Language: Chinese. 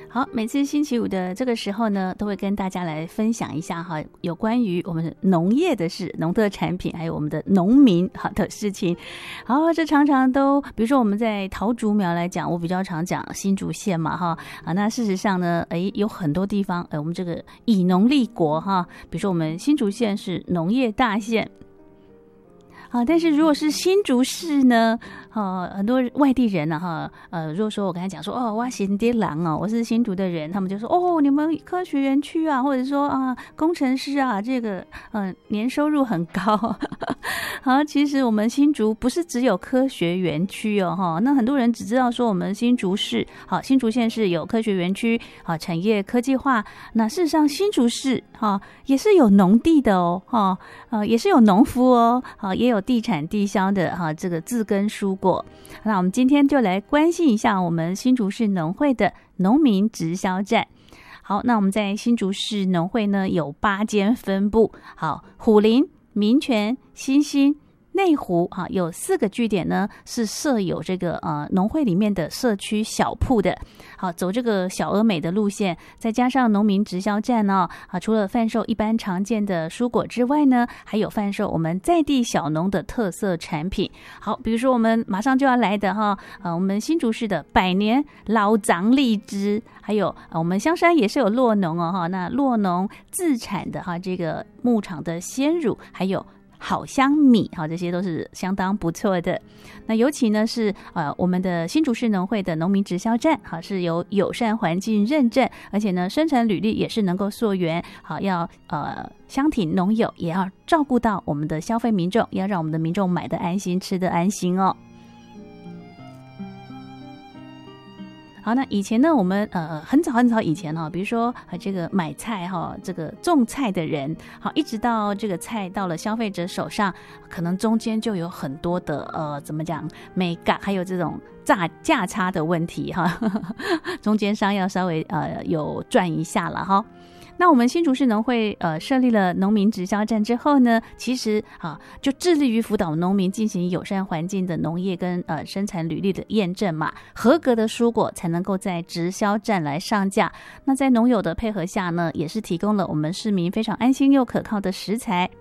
好，每次星期五的这个时候呢，都会跟大家来分享一下哈，有关于我们农业的事、农特产品，还有我们的农民好的事情。好，这常常都，比如说我们在桃竹苗来讲，我比较常讲新竹县嘛哈啊，那事实上呢，有很多地方，我们这个以农立国哈，比如说我们新竹县是农业大县。但是如果是新竹市呢，很多外地人呢，如果说我跟他讲说，我新竹人哦，我是新竹的人，他们就说，你们科学园区啊，或者说工程师啊，这个年收入很高。好，其实我们新竹不是只有科学园区哦，那很多人只知道说我们新竹市，好，新竹县是有科学园区，好，产业科技化。那事实上新竹市也是有农地的哦，也是有农夫哦，也有地产地销的这个自耕蔬果。那我们今天就来关心一下我们新竹市农会的农民直销站。好，那我们在新竹市农会呢有8间分部，好，虎林、民权、新兴、内湖有4个据点呢是设有这个农会里面的社区小铺的。好，走这个小而美的路线，再加上农民直销站除了贩售一般常见的蔬果之外呢，还有贩售我们在地小农的特色产品。好，比如说我们马上就要来的我们新竹市的百年老长荔枝，还有我们香山也是有酪农那酪农自产的这个牧场的鲜乳，还有好香米，这些都是相当不错的。那尤其呢是我们的新竹市农会的农民直销站，是有友善环境认证，而且呢生产履历也是能够溯源，要乡挺农友，也要照顾到我们的消费民众，要让我们的民众买得安心，吃得安心哦。好，那以前呢，我们很早很早以前比如说这个买菜这个种菜的人，好，一直到这个菜到了消费者手上，可能中间就有很多的怎么讲美感，还有这种价差的问题中间商要稍微有赚一下了哈。那我们新竹市农会设立了农民直销站之后呢，其实就致力于辅导农民进行友善环境的农业跟生产履历的验证嘛，合格的蔬果才能够在直销站来上架。那在农友的配合下呢，也是提供了我们市民非常安心又可靠的食材。